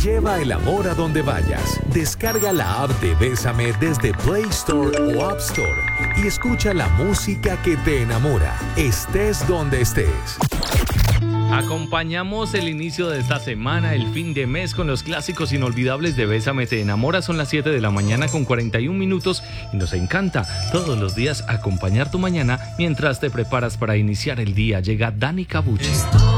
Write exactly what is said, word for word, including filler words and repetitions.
Lleva el amor a donde vayas. Descarga la app de Bésame desde Play Store o App Store y escucha la música que te enamora, estés donde estés. Acompañamos el inicio de esta semana, el fin de mes, con los clásicos inolvidables de Bésame te enamora. Son las siete de la mañana con cuarenta y un minutos y nos encanta todos los días acompañar tu mañana mientras te preparas para iniciar el día. Llega Dani Cabucci.